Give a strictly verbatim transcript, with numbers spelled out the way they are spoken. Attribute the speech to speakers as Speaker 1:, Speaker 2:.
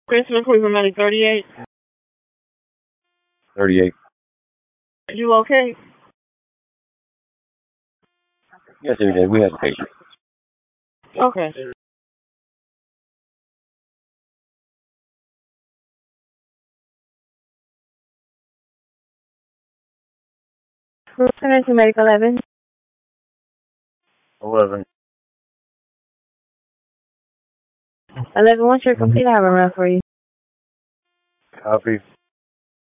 Speaker 1: Christmas, Cleveland, Money, thirty-eight.
Speaker 2: thirty-eight.
Speaker 1: You okay?
Speaker 2: Yes, every day. We have a patient.
Speaker 1: Okay. Center to Medical eleven.
Speaker 2: eleven.
Speaker 1: eleven, once you're complete, I have a run for you.
Speaker 2: Copy.